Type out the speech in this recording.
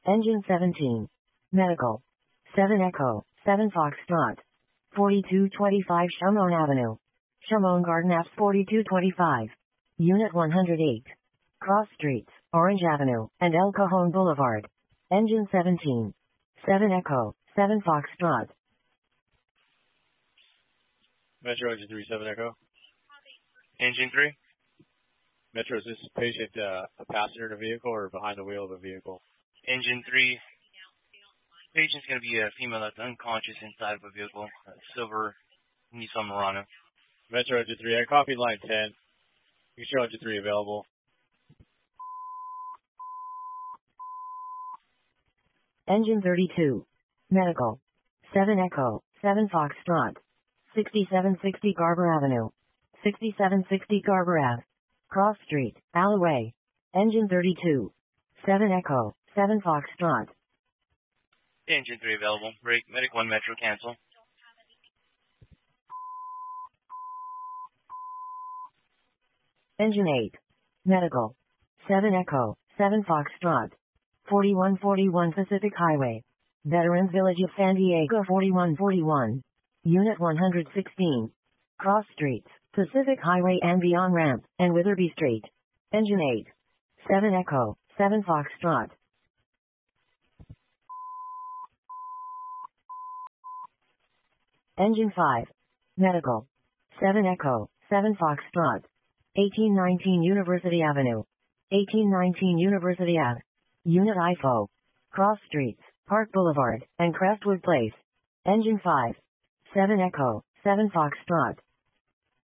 Engine 17. Medical. 7 Echo, 7 Foxtrot. 4225 Shumone Avenue. Shumone Garden Apps 4225. Unit 108. Cross Streets, Orange Avenue, and El Cajon Boulevard. Engine 17. 7 Echo, 7 Foxtrot. Metro Engine 3, 7 Echo. Engine 3. Metro, is this patient a passenger in a vehicle or behind the wheel of a vehicle? Engine 3. Patient's going to be a female that's unconscious inside of a vehicle, a silver Nissan Murano. Metro Engine 3, I copied line 10. You show Engine 3 available. Engine 32. Medical. 7 Echo, 7 Foxtrot. 6760 Garber Avenue. 6760 Garber Ave. Cross Street, Alloway. Engine 32. 7 Echo, 7 Foxtrot. Engine 3 available. Break. Medic 1 Metro cancel. Engine 8. Medical. 7 Echo, 7 Foxtrot. 4141 Pacific Highway. Veterans Village of San Diego 4141. Unit 116. Cross Streets, Pacific Highway and beyond ramp, and Witherby Street. Engine 8. 7 Echo, 7 Foxtrot. Engine 5. Medical. 7 Echo, 7 Foxtrot. 1819 University Avenue. 1819 University Ave. Unit IFO. Cross Streets, Park Boulevard, and Crestwood Place. Engine 5. 7 Echo, 7 Foxtrot.